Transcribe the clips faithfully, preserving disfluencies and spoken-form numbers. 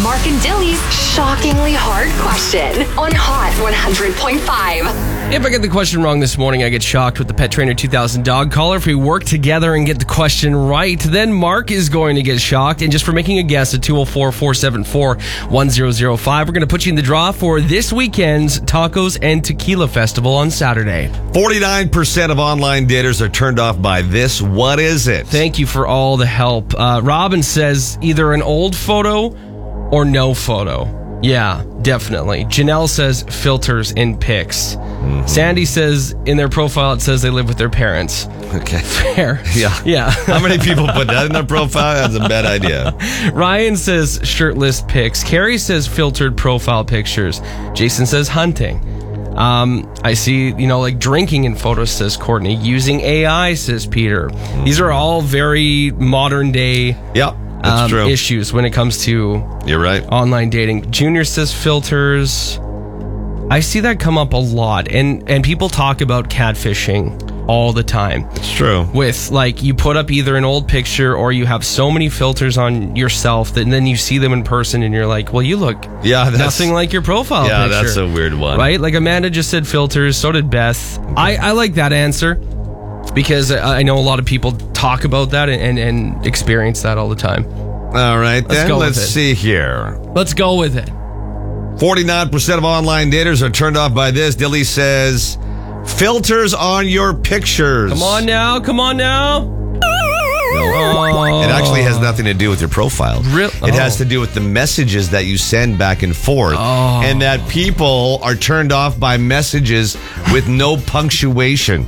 Mark and Dilly's shockingly hard question on Hot one hundred point five. If I get the question wrong this morning, I get shocked with the Pet Trainer two thousand dog collar. If we work together and get the question right, then Mark is going to get shocked. And just for making a guess at two oh four, four seven four, one zero zero five, we're going to put you in the draw for this weekend's Tacos and Tequila Festival on Saturday. forty-nine percent of online daters are turned off by this. What is it? Thank you for all the help. Uh, Robin says either an old photo or no photo. Yeah, definitely. Janelle says filters in pics. Mm-hmm. Sandy says in their profile it says they live with their parents. Okay. Fair. Yeah. Yeah. How many people put that in their profile? That's a bad idea. Ryan says shirtless pics. Carrie says filtered profile pictures. Jason says hunting. Um, I see, you know, like drinking in photos, says Courtney. Using A I, says Peter. Mm-hmm. These are all very modern day. Yep. That's Um, true. issues when it comes to You're right. online dating. Junior says filters. I see that come up a lot, and and people talk about catfishing all the time. It's true. With like you put up either an old picture or you have so many filters on yourself that and then you see them in person and you're like, well, you look Yeah, that's nothing like your profile Yeah, picture. that's a weird one. Right? Like Amanda just said filters, so did Beth. I, I like that answer because I I know a lot of people talk about that and, and, and experience that all the time. All right, Let's then go with let's it. see here. Let's go with it. forty-nine percent of online daters are turned off by this. Dilly says filters on your pictures. Come on now, come on now. No. Oh. It actually has nothing to do with your profile. Real- It has oh. to do with the messages that you send back and forth. Oh. And that people are turned off by messages with no punctuation.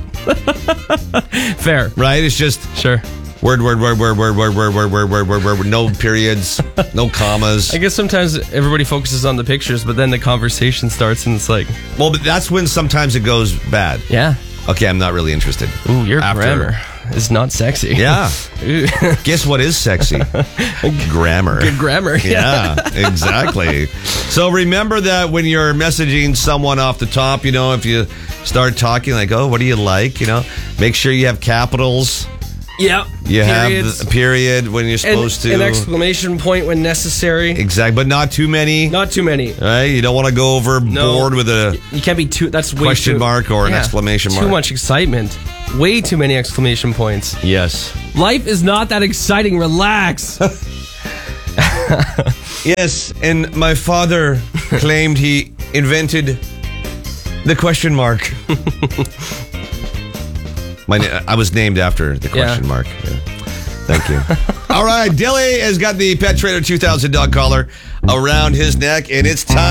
Fair. Right? It's just Sure. word, word, word, word, word, word, word, word, word, word, word, word, word, no periods, no commas. I guess sometimes everybody focuses on the pictures, but then the conversation starts and it's like, Well, but that's when sometimes it goes bad. yeah. Okay, I'm not really interested. Ooh, your After- grammar is not sexy. Yeah. Ooh. Guess what is sexy? Grammar. Good grammar. Yeah, exactly. So remember that when you're messaging someone off the top, you know, if you start talking like, oh, what do you like? You know, make sure you have capitals. Yep. You Periods. have the period when you're And supposed to. an exclamation point when necessary. Exactly, but not too many. Not too many. Right? You don't want to go overboard No. with a You can't be too. That's way question too, mark or an Yeah, exclamation mark. Too much excitement. Way too many exclamation points. Yes. Life is not that exciting. Relax. Yes, and my father claimed he invented the question mark. My, na- I was named after the question Yeah. mark. Yeah. Thank you. All right, Dilly has got the Pet Trainer two thousand dog collar around his neck, and it's time.